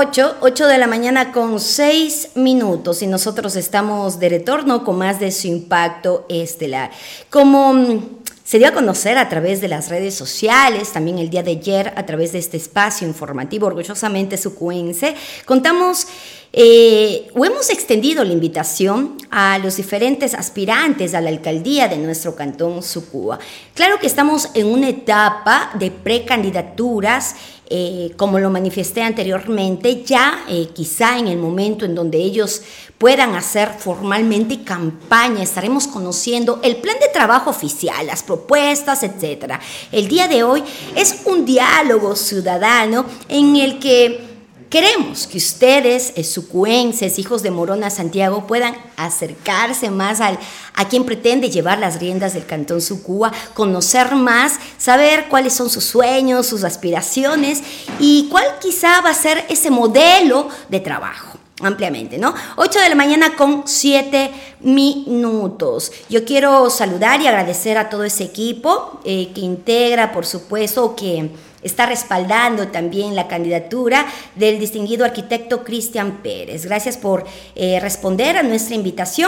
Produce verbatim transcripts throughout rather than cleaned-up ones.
ocho, ocho de la mañana con seis minutos y nosotros estamos de retorno con más de Su Impacto Estelar. Como se dio a conocer a través de las redes sociales, también el día de ayer a través de este espacio informativo orgullosamente sucuense, contamos eh, o hemos extendido la invitación a los diferentes aspirantes a la alcaldía de nuestro cantón Sucúa. Claro que estamos en una etapa de precandidaturas. Eh, como lo manifesté anteriormente, ya eh, quizá en el momento en donde ellos puedan hacer formalmente campaña, estaremos conociendo el plan de trabajo oficial, las propuestas, etcétera. El día de hoy es un diálogo ciudadano en el que queremos que ustedes, eh, sucuenses, hijos de Morona Santiago, puedan acercarse más al, a quien pretende llevar las riendas del Cantón Sucúa, conocer más, saber cuáles son sus sueños, sus aspiraciones y cuál quizá va a ser ese modelo de trabajo. Ampliamente, ¿no? ocho de la mañana con siete minutos. Yo quiero saludar y agradecer a todo ese equipo eh, que integra, por supuesto, que está respaldando también la candidatura del distinguido arquitecto Cristian Pérez. Gracias por eh, responder a nuestra invitación.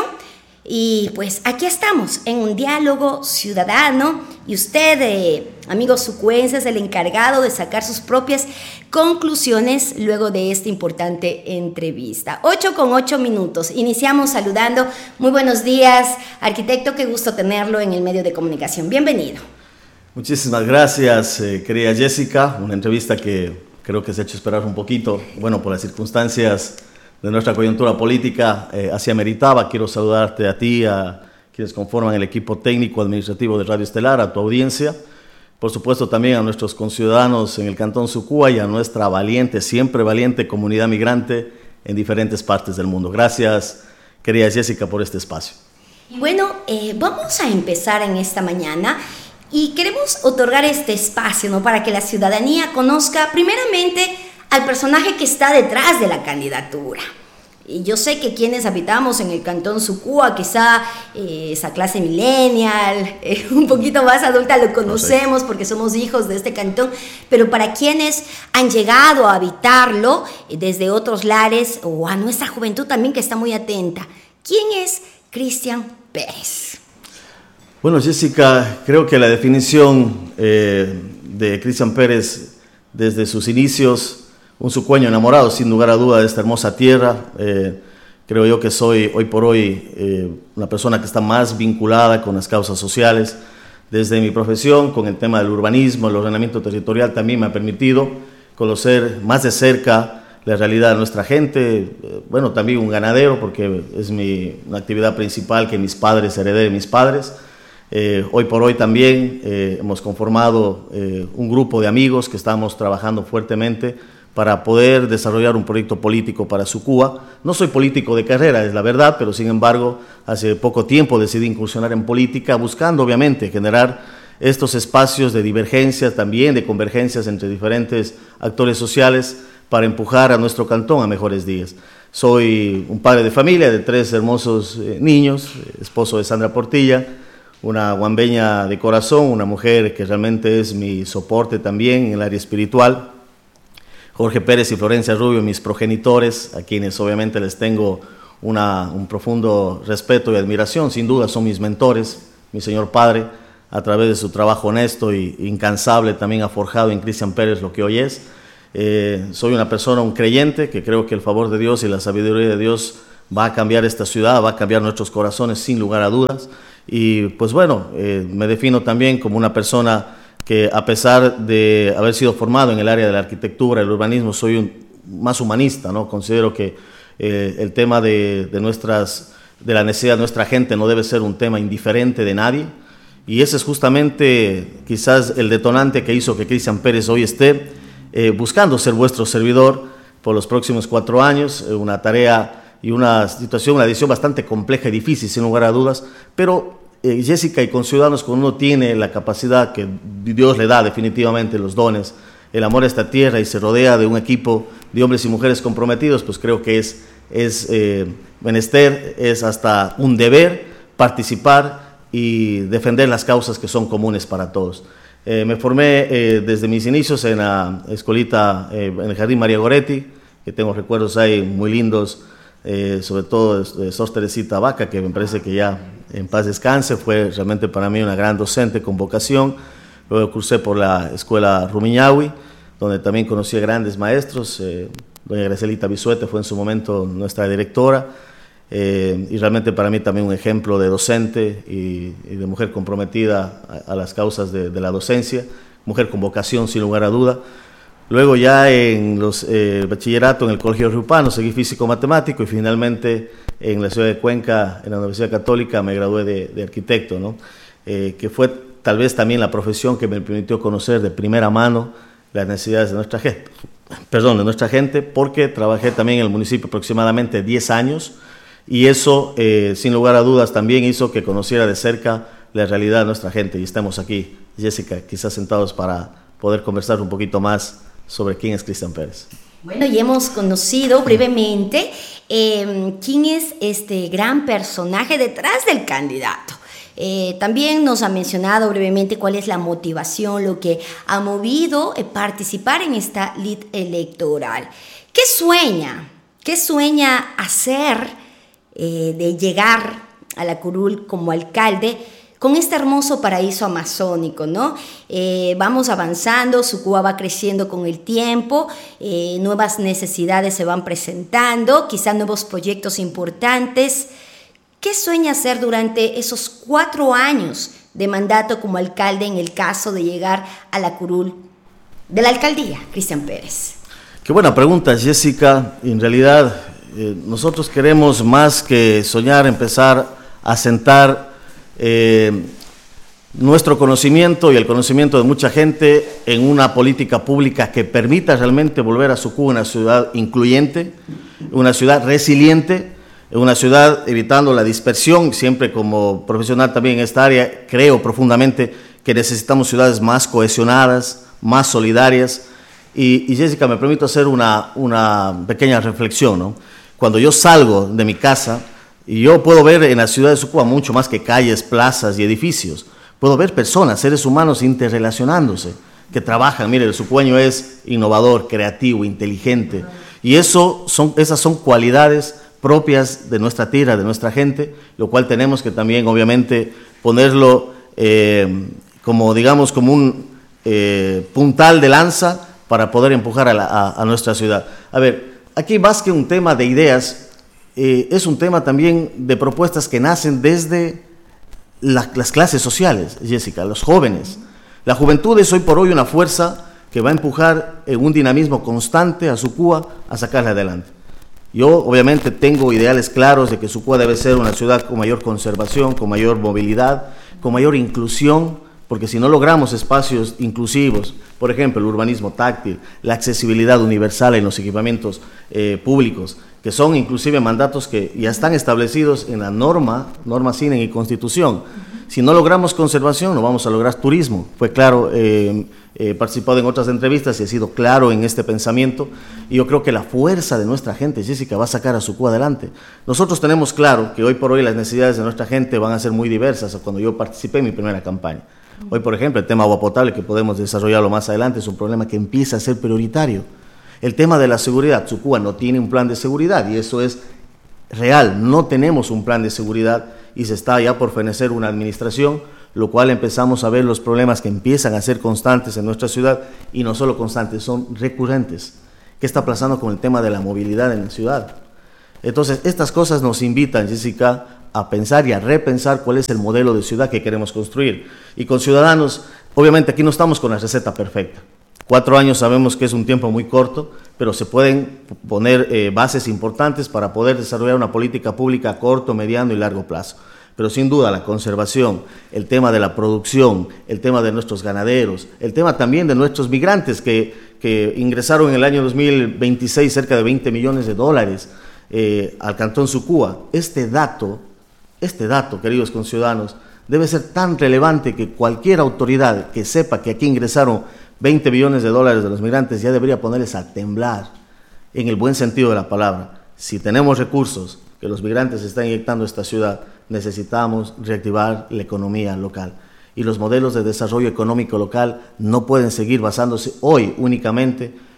Y pues aquí estamos en un diálogo ciudadano y usted, eh, amigos sucuenses, el encargado de sacar sus propias conclusiones luego de esta importante entrevista. ocho con ocho minutos. Iniciamos saludando. Muy buenos días, arquitecto, qué gusto tenerlo en el medio de comunicación. Bienvenido. Muchísimas gracias, eh, querida Jessica. Una entrevista que creo que se ha hecho esperar un poquito. Bueno, por las circunstancias de nuestra coyuntura política, eh, así ameritaba. Quiero saludarte a ti, a quienes conforman el equipo técnico administrativo de Radio Estelar, a tu audiencia, por supuesto también a nuestros conciudadanos en el Cantón Sucúa y a nuestra valiente, siempre valiente comunidad migrante en diferentes partes del mundo. Gracias, querida Jessica, por este espacio. Bueno, eh, vamos a empezar en esta mañana y queremos otorgar este espacio, ¿no?, para que la ciudadanía conozca primeramente al personaje que está detrás de la candidatura. Y yo sé que quienes habitamos en el Cantón Sucúa, quizá eh, esa clase millennial, eh, un poquito más adulta, lo conocemos porque somos hijos de este cantón, pero para quienes han llegado a habitarlo eh, desde otros lares o a nuestra juventud también que está muy atenta, ¿quién es Cristian Pérez? Bueno, Jessica, creo que la definición eh, de Cristian Pérez desde sus inicios, un sucueño enamorado, sin lugar a duda, de esta hermosa tierra. Eh, creo yo que soy hoy por hoy eh, una persona que está más vinculada con las causas sociales. Desde mi profesión, con el tema del urbanismo, el ordenamiento territorial, también me ha permitido conocer más de cerca la realidad de nuestra gente. Eh, bueno, también un ganadero, porque es mi una actividad principal que mis padres heredé de mis padres. Eh, hoy por hoy también eh, hemos conformado eh, un grupo de amigos que estamos trabajando fuertemente para poder desarrollar un proyecto político para Sucúa. No soy político de carrera, es la verdad, pero sin embargo, hace poco tiempo decidí incursionar en política, buscando obviamente generar estos espacios de divergencia, también de convergencias entre diferentes actores sociales para empujar a nuestro cantón a mejores días. Soy un padre de familia de tres hermosos eh, niños, esposo de Sandra Portilla, una guambeña de corazón, una mujer que realmente es mi soporte también en el área espiritual. Jorge Pérez y Florencia Rubio, mis progenitores, a quienes obviamente les tengo una, un profundo respeto y admiración. Sin duda son mis mentores. Mi señor padre, a través de su trabajo honesto e incansable, también ha forjado en Cristian Pérez lo que hoy es. Eh, soy una persona, un creyente, que creo que el favor de Dios y la sabiduría de Dios va a cambiar esta ciudad, va a cambiar nuestros corazones sin lugar a dudas. Y pues bueno, eh, me defino también como una persona que, a pesar de haber sido formado en el área de la arquitectura, el urbanismo, soy un, más humanista, ¿no? Considero que eh, el tema de, de, nuestras, de la necesidad de nuestra gente no debe ser un tema indiferente de nadie, y ese es justamente quizás el detonante que hizo que Cristian Pérez hoy esté eh, buscando ser vuestro servidor por los próximos cuatro años, eh, una tarea y una situación, una decisión bastante compleja y difícil, sin lugar a dudas, pero Eh, Jessica y conciudadanos, cuando uno tiene la capacidad que Dios le da definitivamente, los dones, el amor a esta tierra y se rodea de un equipo de hombres y mujeres comprometidos, pues creo que es, es eh, menester, es hasta un deber participar y defender las causas que son comunes para todos. Eh, me formé eh, desde mis inicios en la escuelita, eh, en el Jardín María Goretti, que tengo recuerdos ahí muy lindos, eh, sobre todo de Sor Teresita Vaca, que me parece que ya en paz descanse, fue realmente para mí una gran docente con vocación. Luego cursé por la escuela Rumiñahui, donde también conocí a grandes maestros. Eh, doña Gracelita Bisuete fue en su momento nuestra directora, eh, y realmente para mí también un ejemplo de docente y, y de mujer comprometida a, a las causas de, de la docencia, mujer con vocación sin lugar a duda. Luego ya en los eh, bachillerato en el Colegio Riupano seguí físico-matemático y finalmente en la ciudad de Cuenca, en la Universidad Católica, me gradué de, de arquitecto, ¿no? Eh, que fue tal vez también la profesión que me permitió conocer de primera mano las necesidades de nuestra gente, perdón, de nuestra gente, porque trabajé también en el municipio aproximadamente diez años y eso, eh, sin lugar a dudas, también hizo que conociera de cerca la realidad de nuestra gente. Y estamos aquí, Jessica, quizás sentados para poder conversar un poquito más sobre quién es Cristian Pérez. Bueno, y hemos conocido brevemente eh, quién es este gran personaje detrás del candidato. Eh, también nos ha mencionado brevemente cuál es la motivación, lo que ha movido eh, participar en esta lid electoral. ¿Qué sueña? ¿Qué sueña hacer eh, de llegar a la curul como alcalde con este hermoso paraíso amazónico, ¿no? Eh, vamos avanzando, Sucúa va creciendo con el tiempo, eh, nuevas necesidades se van presentando, quizás nuevos proyectos importantes. ¿Qué sueña hacer durante esos cuatro años de mandato como alcalde en el caso de llegar a la curul de la alcaldía, Cristian Pérez? Qué buena pregunta, Jessica. En realidad, eh, nosotros queremos más que soñar, empezar a sentar eh, nuestro conocimiento y el conocimiento de mucha gente en una política pública que permita realmente volver a Sucúa una ciudad incluyente, una ciudad resiliente, una ciudad evitando la dispersión. Siempre como profesional también en esta área creo profundamente que necesitamos ciudades más cohesionadas, más solidarias. Y, y Jessica, me permito hacer una, una pequeña reflexión, ¿no? Cuando yo salgo de mi casa, y yo puedo ver en la ciudad de Sucúa mucho más que calles, plazas y edificios, puedo ver personas, seres humanos interrelacionándose, que trabajan. Mire, el sucueño es innovador, creativo, inteligente, y eso son, esas son cualidades propias de nuestra tierra, de nuestra gente, lo cual tenemos que también obviamente ponerlo eh, como digamos como un eh, puntal de lanza para poder empujar a, la, a, a nuestra ciudad. A ver, aquí más que un tema de ideas, eh, es un tema también de propuestas que nacen desde la, las clases sociales, Jessica, los jóvenes. La juventud es hoy por hoy una fuerza que va a empujar en un dinamismo constante a Sucúa a sacarla adelante. Yo obviamente tengo ideales claros de que Sucúa debe ser una ciudad con mayor conservación, con mayor movilidad, con mayor inclusión, porque si no logramos espacios inclusivos, por ejemplo, el urbanismo táctil, la accesibilidad universal en los equipamientos eh, públicos, que son inclusive mandatos que ya están establecidos en la norma, norma SINEN y Constitución. Si no logramos conservación, no vamos a lograr turismo. Fue claro, eh, he participado en otras entrevistas y he sido claro en este pensamiento, y yo creo que la fuerza de nuestra gente, Jessica, va a sacar a Sucúa adelante. Nosotros tenemos claro que hoy por hoy las necesidades de nuestra gente van a ser muy diversas a cuando yo participé en mi primera campaña. Hoy, por ejemplo, el tema agua potable, que podemos desarrollarlo más adelante, es un problema que empieza a ser prioritario. El tema de la seguridad, Sucúa no tiene un plan de seguridad, y eso es real. No tenemos un plan de seguridad y se está ya por fenecer una administración, lo cual empezamos a ver los problemas que empiezan a ser constantes en nuestra ciudad, y no solo constantes, son recurrentes. ¿Qué está pasando con el tema de la movilidad en la ciudad? Entonces, estas cosas nos invitan, Jessica, a pensar y a repensar cuál es el modelo de ciudad que queremos construir. Y con Ciudadanos, obviamente aquí no estamos con la receta perfecta. Cuatro años sabemos que es un tiempo muy corto, pero se pueden poner eh, bases importantes para poder desarrollar una política pública a corto, mediano y largo plazo. Pero sin duda la conservación, el tema de la producción, el tema de nuestros ganaderos, el tema también de nuestros migrantes que, que ingresaron en el año dos mil veintiséis cerca de veinte millones de dólares eh, al Cantón Sucúa. Este dato, este dato, queridos conciudadanos, debe ser tan relevante que cualquier autoridad que sepa que aquí ingresaron veinte millones de dólares de los migrantes ya debería ponerles a temblar, en el buen sentido de la palabra. Si tenemos recursos que los migrantes están inyectando a esta ciudad, necesitamos reactivar la economía local. Y los modelos de desarrollo económico local no pueden seguir basándose hoy únicamente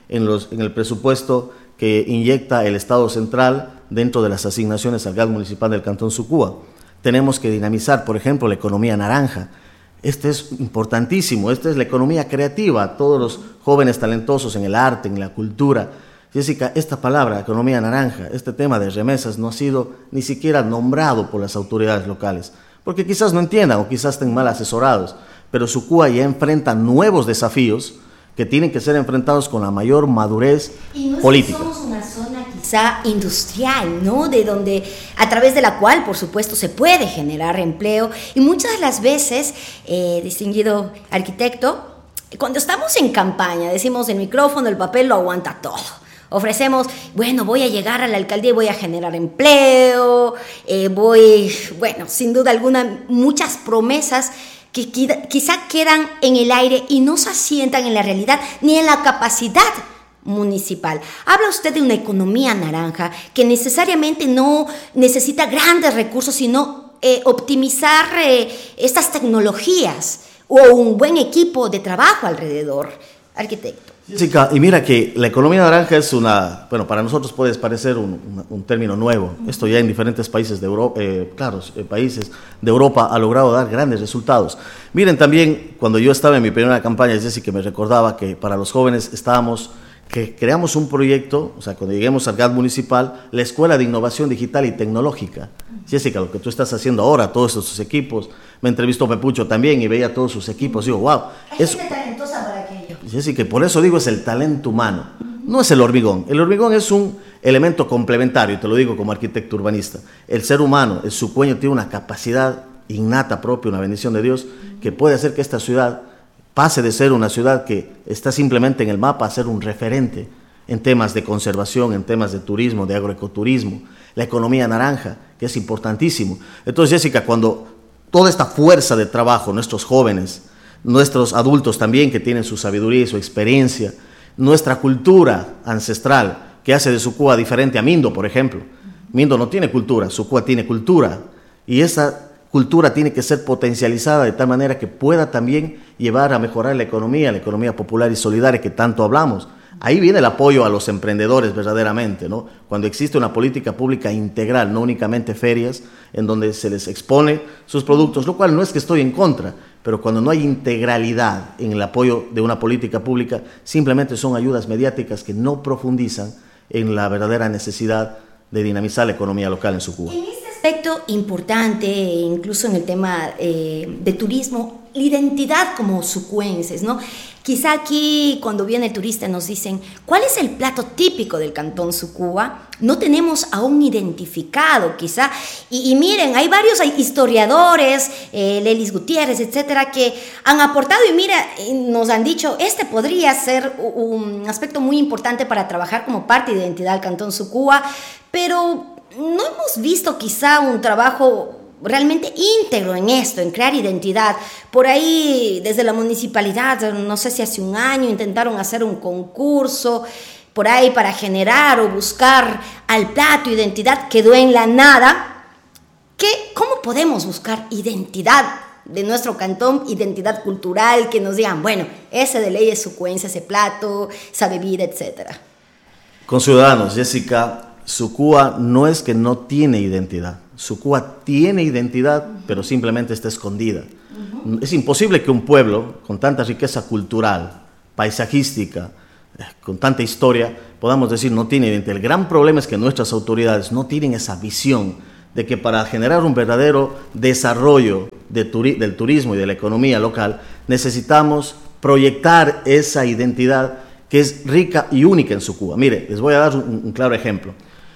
en, los, en el presupuesto que inyecta el Estado central dentro de las asignaciones al gas municipal del Cantón Sucúa. Tenemos que dinamizar, por ejemplo, la economía naranja. Este es importantísimo, esta es la economía creativa, todos los jóvenes talentosos en el arte, en la cultura. Jessica, esta palabra, economía naranja, este tema de remesas no ha sido ni siquiera nombrado por las autoridades locales, porque quizás no entiendan o quizás estén mal asesorados, pero Sucúa ya enfrenta nuevos desafíos que tienen que ser enfrentados con la mayor madurez y no es política. Que somos una zona quizá industrial, ¿no? De donde, a través de la cual, por supuesto, se puede generar empleo. Y muchas de las veces, eh, distinguido arquitecto, cuando estamos en campaña, decimos el micrófono, el papel lo aguanta todo. Ofrecemos, bueno, voy a llegar a la alcaldía y voy a generar empleo, eh, voy, bueno, sin duda alguna, muchas promesas que quizá quedan en el aire y no se asientan en la realidad ni en la capacidad municipal. Habla usted de una economía naranja que necesariamente no necesita grandes recursos, sino eh, optimizar eh, estas tecnologías o un buen equipo de trabajo alrededor. Arquitecto. Jessica, y mira que la economía naranja es una, bueno, para nosotros puede parecer un, un, un término nuevo. Esto ya en diferentes países de Europa, eh, claro, eh, países de Europa ha logrado dar grandes resultados. Miren también, cuando yo estaba en mi primera campaña, Jessica, me recordaba que para los jóvenes estábamos, que creamos un proyecto, o sea, cuando lleguemos al G A D municipal, la Escuela de Innovación Digital y Tecnológica. Jessica, lo que tú estás haciendo ahora, todos sus equipos, me entrevistó Pepucho también y veía todos sus equipos, digo, wow. Hay es, gente talentosa para aquello. Jessica, por eso digo, es el talento humano, no es el hormigón. El hormigón es un elemento complementario, te lo digo como arquitecto urbanista. El ser humano, el sucueño, tiene una capacidad innata propia, una bendición de Dios, que puede hacer que esta ciudad pase de ser una ciudad que está simplemente en el mapa a ser un referente en temas de conservación, en temas de turismo, de agroecoturismo, la economía naranja, que es importantísimo. Entonces, Jessica, cuando toda esta fuerza de trabajo, nuestros jóvenes, nuestros adultos también que tienen su sabiduría y su experiencia, nuestra cultura ancestral que hace de Sucúa diferente a Mindo, por ejemplo. Mindo no tiene cultura, Sucúa tiene cultura, y esa cultura tiene que ser potencializada de tal manera que pueda también llevar a mejorar la economía, la economía popular y solidaria que tanto hablamos. Ahí viene el apoyo a los emprendedores verdaderamente, ¿no? Cuando existe una política pública integral, no únicamente ferias, en donde se les expone sus productos, lo cual no es que estoy en contra, pero cuando no hay integralidad en el apoyo de una política pública, simplemente son ayudas mediáticas que no profundizan en la verdadera necesidad de dinamizar la economía local en Sucúa. En este aspecto importante, incluso en el tema eh, de turismo, la identidad como sucuenses, ¿no? Quizá aquí cuando viene el turista nos dicen, ¿cuál es el plato típico del Cantón Sucúa? No tenemos aún identificado, quizá. Y, y miren, hay varios hay historiadores, eh, Lelis Gutiérrez, etcétera, que han aportado y mira, nos han dicho, este podría ser un aspecto muy importante para trabajar como parte de identidad del Cantón Sucúa, pero no hemos visto quizá un trabajo realmente íntegro en esto, en crear identidad. Por ahí, desde la municipalidad, no sé si hace un año, intentaron hacer un concurso, por ahí para generar o buscar al plato identidad, quedó en la nada. ¿Qué, ¿Cómo podemos buscar identidad de nuestro cantón, identidad cultural, que nos digan, bueno, ese de ley es sucuense, ese plato, esa bebida, etcétera? Con ciudadanos, Jessica, Sucúa no es que no tiene identidad. Sucúa tiene identidad, pero simplemente está escondida. Uh-huh. Es imposible que un pueblo con tanta riqueza cultural, paisajística, con tanta historia, podamos decir no tiene identidad. El gran problema es que nuestras autoridades no tienen esa visión de que para generar un verdadero desarrollo de turi- del turismo y de la economía local, necesitamos proyectar esa identidad que es rica y única en Sucúa. Mire, les voy a dar un, un claro ejemplo.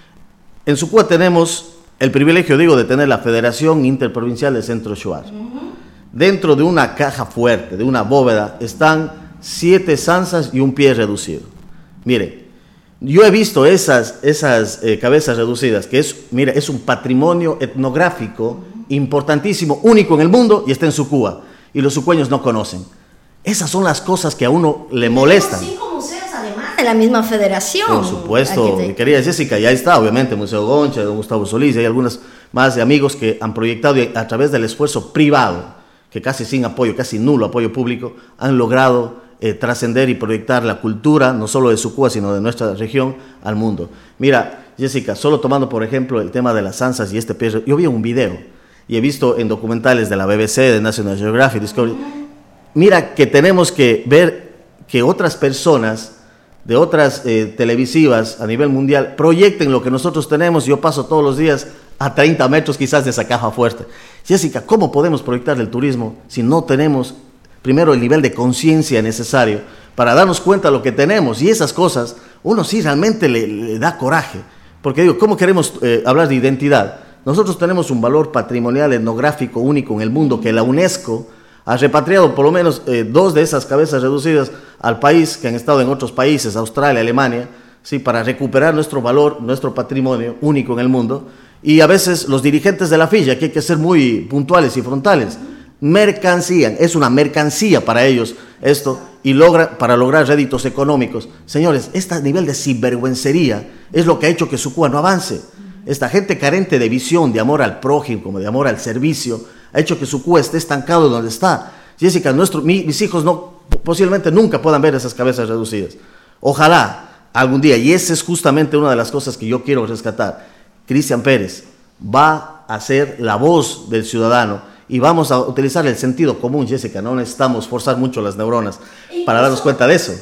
En Sucúa tenemos el privilegio, digo, de tener la Federación Interprovincial de Centro Shuar. Uh-huh. Dentro de una caja fuerte, de una bóveda, están siete zanzas y un pie reducido. Mire, yo he visto esas, esas eh, cabezas reducidas, que es, mire, es un patrimonio etnográfico uh-huh. importantísimo, único en el mundo, y está en Sucúa. Y los sucueños no conocen. Esas son las cosas que a uno le molestan. Cinco museos además de la misma federación. Por supuesto, mi querida Jessica, ya está, obviamente, Museo Goncha, don Gustavo Solís, y hay algunas más de amigos que han proyectado y a través del esfuerzo privado, que casi sin apoyo, casi nulo apoyo público, han logrado eh, trascender y proyectar la cultura, no solo de Sucúa, sino de nuestra región, al mundo. Mira, Jessica, solo tomando por ejemplo el tema de las zanzas y este pez, yo vi un video y he visto en documentales de la B B C, de National Geographic, Discovery, mira que tenemos que ver que otras personas de otras eh, televisivas a nivel mundial proyecten lo que nosotros tenemos. Yo paso todos los días a treinta metros quizás de esa caja fuerte. Jessica, ¿cómo podemos proyectar el turismo si no tenemos primero el nivel de conciencia necesario para darnos cuenta de lo que tenemos? Y esas cosas, uno sí realmente le, le da coraje, porque digo, ¿cómo queremos eh, hablar de identidad? Nosotros tenemos un valor patrimonial etnográfico único en el mundo que la UNESCO ha repatriado por lo menos eh, dos de esas cabezas reducidas al país, que han estado en otros países, Australia, Alemania, ¿sí? Para recuperar nuestro valor, nuestro patrimonio único en el mundo. Y a veces los dirigentes de la F I J, aquí hay que ser muy puntuales y frontales, mercancían, es una mercancía para ellos esto, y logra, para lograr réditos económicos. Señores, este nivel de sinvergüencería es lo que ha hecho que Sucúa no avance. Esta gente carente de visión, de amor al prójimo, como de amor al servicio, ha hecho que Sucúa esté estancado donde está. Jessica, nuestro, mi, mis hijos no, posiblemente nunca puedan ver esas cabezas reducidas. Ojalá algún día, y esa es justamente una de las cosas que yo quiero rescatar. Cristian Pérez va a ser la voz del ciudadano y vamos a utilizar el sentido común, Jessica. No necesitamos forzar mucho las neuronas para darnos cuenta de eso.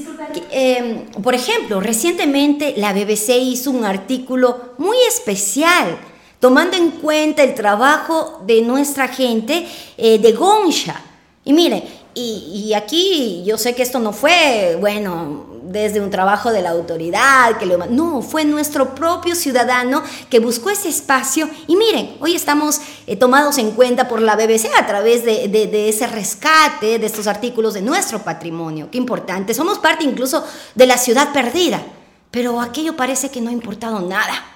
Eh, por ejemplo, recientemente la B B C hizo un artículo muy especial tomando en cuenta el trabajo de nuestra gente eh, de Goncha. Y mire, y, y aquí yo sé que esto no fue, bueno, desde un trabajo de la autoridad, que lo, no, fue nuestro propio ciudadano que buscó ese espacio. Y miren, hoy estamos eh, tomados en cuenta por la B B C a través de, de, de ese rescate de estos artículos de nuestro patrimonio. Qué importante, somos parte incluso de la ciudad perdida, pero aquello parece que no ha importado nada.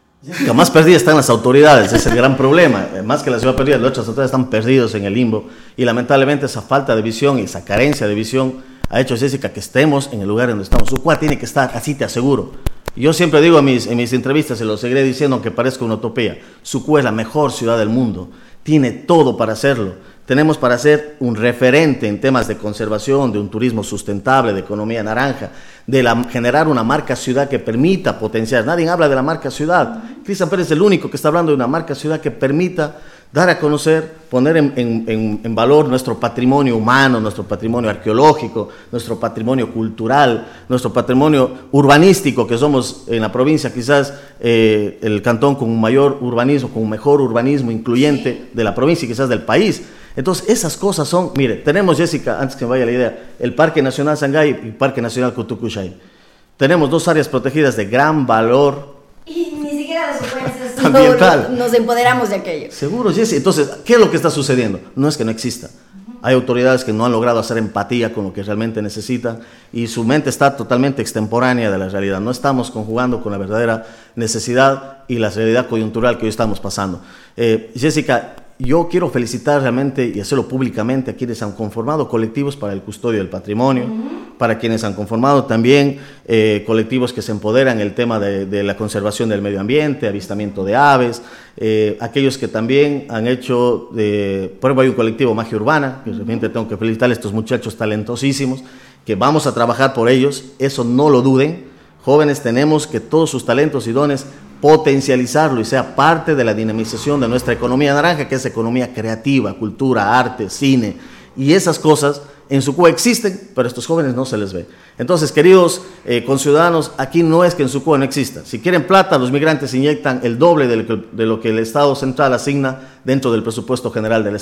Lo más perdidas están las autoridades, ese es el gran problema. Más que la ciudad perdida, las otras autoridades están perdidos en el limbo. Y lamentablemente esa falta de visión y esa carencia de visión ha hecho, Jessica, que estemos en el lugar donde estamos. Sucúa tiene que estar, así te aseguro. Yo siempre digo en mis, en mis entrevistas, y lo seguiré diciendo aunque parezca una utopía, Sucúa es la mejor ciudad del mundo. Tiene todo para hacerlo. Tenemos para ser un referente en temas de conservación, de un turismo sustentable, de economía naranja, de la, generar una marca ciudad que permita potenciar. Nadie habla de la marca ciudad. Cristian Pérez es el único que está hablando de una marca ciudad que permita dar a conocer, poner en, en, en valor nuestro patrimonio humano, nuestro patrimonio arqueológico, nuestro patrimonio cultural, nuestro patrimonio urbanístico, que somos en la provincia quizás eh, el cantón con un mayor urbanismo, con un mejor urbanismo incluyente de la provincia y quizás del país. Entonces esas cosas son, mire, tenemos, Jessica, antes que me vaya la idea, el Parque Nacional Sangay y el Parque Nacional Cutucuchay. Tenemos dos áreas protegidas de gran valor y ni siquiera los jueces ambiental. Nos empoderamos de aquello. Seguro, Jessica. Entonces, ¿qué es lo que está sucediendo? No es que no exista. Hay autoridades que no han logrado hacer empatía con lo que realmente necesitan y su mente está totalmente extemporánea de la realidad. No estamos conjugando con la verdadera necesidad y la realidad coyuntural que hoy estamos pasando. Eh, Jessica, yo quiero felicitar realmente y hacerlo públicamente a quienes han conformado colectivos para el custodio del patrimonio, uh-huh. para quienes han conformado también eh, colectivos que se empoderan en el tema de, de la conservación del medio ambiente, avistamiento de aves, eh, aquellos que también han hecho, de, por ejemplo hay un colectivo Magia Urbana, que realmente tengo que felicitar a estos muchachos talentosísimos, que vamos a trabajar por ellos, eso no lo duden. Jóvenes, tenemos que todos sus talentos y dones potencializarlo y sea parte de la dinamización de nuestra economía naranja, que es economía creativa, cultura, arte, cine, y esas cosas en Sucúa existen, pero a estos jóvenes no se les ve. Entonces, queridos eh, conciudadanos, aquí no es que en Sucúa no exista. Si quieren plata, los migrantes inyectan el doble de lo que, de lo que el Estado central asigna dentro del presupuesto general del Estado.